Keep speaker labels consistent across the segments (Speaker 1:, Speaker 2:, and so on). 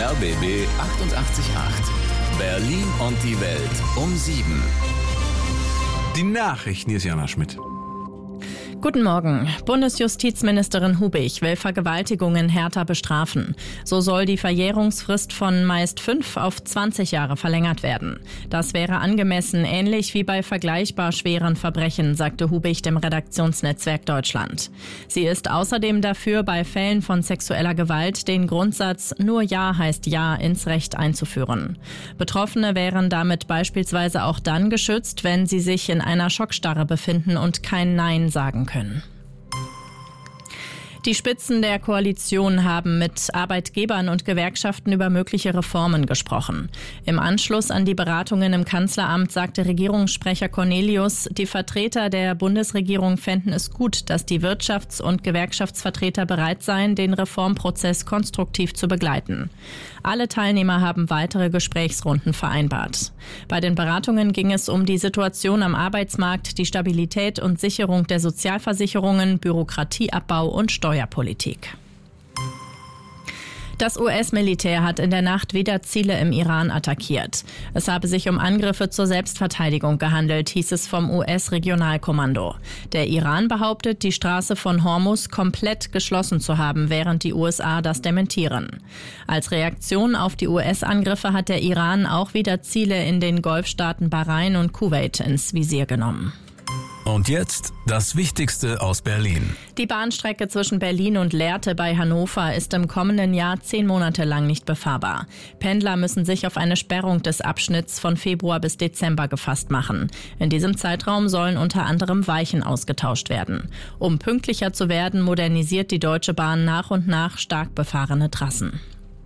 Speaker 1: RBB 888. Berlin und die Welt um 7.
Speaker 2: Die Nachrichten, hier ist Jana Schmidt.
Speaker 3: Guten Morgen. Bundesjustizministerin Hubig will Vergewaltigungen härter bestrafen. So soll die Verjährungsfrist von meist 5 auf 20 Jahre verlängert werden. Das wäre angemessen, ähnlich wie bei vergleichbar schweren Verbrechen, sagte Hubig dem Redaktionsnetzwerk Deutschland. Sie ist außerdem dafür, bei Fällen von sexueller Gewalt den Grundsatz "Nur Ja heißt Ja" ins Recht einzuführen. Betroffene wären damit beispielsweise auch dann geschützt, wenn sie sich in einer Schockstarre befinden und kein Nein sagen können. Die Spitzen der Koalition haben mit Arbeitgebern und Gewerkschaften über mögliche Reformen gesprochen. Im Anschluss an die Beratungen im Kanzleramt sagte Regierungssprecher Cornelius, die Vertreter der Bundesregierung fänden es gut, dass die Wirtschafts- und Gewerkschaftsvertreter bereit seien, den Reformprozess konstruktiv zu begleiten. Alle Teilnehmer haben weitere Gesprächsrunden vereinbart. Bei den Beratungen ging es um die Situation am Arbeitsmarkt, die Stabilität und Sicherung der Sozialversicherungen, Bürokratieabbau und Steuerpolitik. Das US-Militär hat in der Nacht wieder Ziele im Iran attackiert. Es habe sich um Angriffe zur Selbstverteidigung gehandelt, hieß es vom US-Regionalkommando. Der Iran behauptet, die Straße von Hormuz komplett geschlossen zu haben, während die USA das dementieren. Als Reaktion auf die US-Angriffe hat der Iran auch wieder Ziele in den Golfstaaten Bahrain und Kuwait ins Visier genommen.
Speaker 1: Und jetzt das Wichtigste aus Berlin.
Speaker 3: Die Bahnstrecke zwischen Berlin und Lehrte bei Hannover ist im kommenden Jahr 10 Monate lang nicht befahrbar. Pendler müssen sich auf eine Sperrung des Abschnitts von Februar bis Dezember gefasst machen. In diesem Zeitraum sollen unter anderem Weichen ausgetauscht werden. Um pünktlicher zu werden, modernisiert die Deutsche Bahn nach und nach stark befahrene Trassen.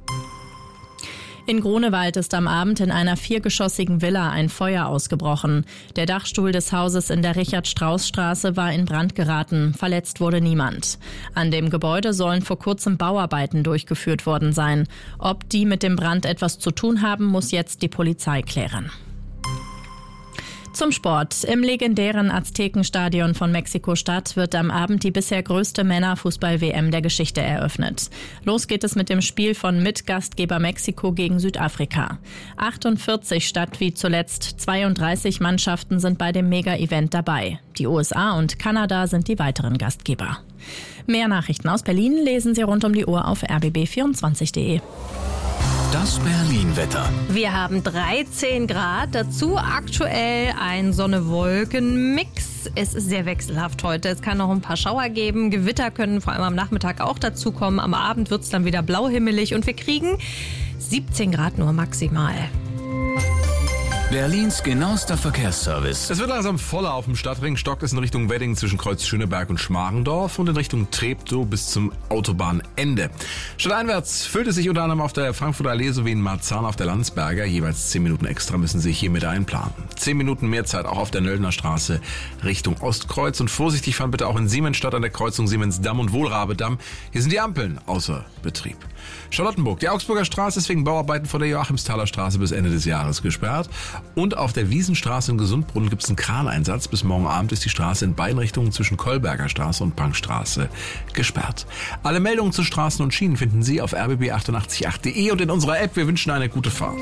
Speaker 3: In Grunewald ist am Abend in einer 4-geschossigen Villa ein Feuer ausgebrochen. Der Dachstuhl des Hauses in der Richard-Strauß-Straße war in Brand geraten. Verletzt wurde niemand. An dem Gebäude sollen vor kurzem Bauarbeiten durchgeführt worden sein. Ob die mit dem Brand etwas zu tun haben, muss jetzt die Polizei klären. Zum Sport. Im legendären Aztekenstadion von Mexiko-Stadt wird am Abend die bisher größte Männerfußball-WM der Geschichte eröffnet. Los geht es mit dem Spiel von Mitgastgeber Mexiko gegen Südafrika. 48 statt wie zuletzt 32 Mannschaften sind bei dem Mega-Event dabei. Die USA und Kanada sind die weiteren Gastgeber. Mehr Nachrichten aus Berlin lesen Sie rund um die Uhr auf rbb24.de.
Speaker 1: Das Berlin-Wetter.
Speaker 4: Wir haben 13 Grad, dazu aktuell ein Sonne-Wolken-Mix. Es ist sehr wechselhaft heute. Es kann noch ein paar Schauer geben. Gewitter können vor allem am Nachmittag auch dazu kommen. Am Abend wird es dann wieder blauhimmelig und wir kriegen 17 Grad nur maximal.
Speaker 1: Berlins genauester Verkehrsservice.
Speaker 2: Es wird langsam voller auf dem Stadtring. Stockt es in Richtung Wedding zwischen Kreuz Schöneberg und Schmargendorf und in Richtung Treptow bis zum Autobahnende. Stadteinwärts füllt es sich unter anderem auf der Frankfurter Allee sowie in Marzahn auf der Landsberger. Jeweils 10 Minuten extra müssen Sie sich hiermit einplanen. 10 Minuten mehr Zeit auch auf der Nöldner Straße Richtung Ostkreuz. Und vorsichtig fahren bitte auch in Siemensstadt an der Kreuzung Siemensdamm und Wohlrabedamm. Hier sind die Ampeln außer Betrieb. Charlottenburg. Die Augsburger Straße ist wegen Bauarbeiten vor der Joachimsthaler Straße bis Ende des Jahres gesperrt. Und auf der Wiesenstraße in Gesundbrunnen gibt es einen Kraneinsatz. Bis morgen Abend ist die Straße in beiden Richtungen zwischen Kolberger Straße und Punkstraße gesperrt. Alle Meldungen zu Straßen und Schienen finden Sie auf rbb888.de und in unserer App. Wir wünschen eine gute Fahrt.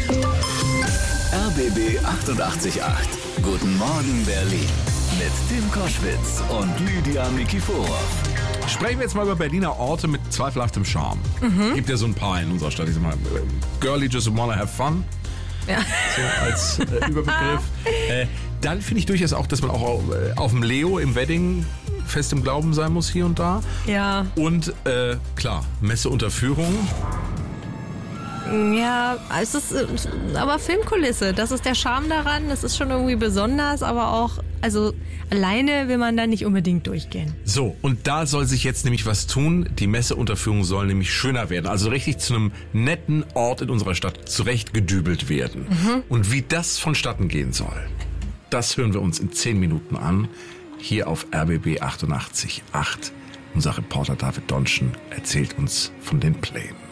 Speaker 1: RBB 888. Guten Morgen Berlin. Mit Tim Koschwitz und Lydia Mikiforov.
Speaker 2: Sprechen wir jetzt mal über Berliner Orte mit zweifelhaftem Charme. Gibt ja so ein paar in unserer Stadt. Ich sag mal, Girlie just wanna have fun.
Speaker 4: Ja.
Speaker 2: So als Überbegriff. Dann finde ich durchaus auch, dass man auch auf dem Leo im Wedding fest im Glauben sein muss hier und da.
Speaker 4: Ja.
Speaker 2: Und klar, Messe unter Führung.
Speaker 4: Ja, es ist aber Filmkulisse, das ist der Charme daran, das ist schon irgendwie besonders, aber auch, also alleine will man da nicht unbedingt durchgehen.
Speaker 2: So, und da soll sich jetzt nämlich was tun, die Messeunterführung soll nämlich schöner werden, also richtig zu einem netten Ort in unserer Stadt zurechtgedübelt werden. Und wie das vonstatten gehen soll, das hören wir uns in 10 Minuten an, hier auf RBB 88.8. Unser Reporter David Donschen erzählt uns von den Plänen.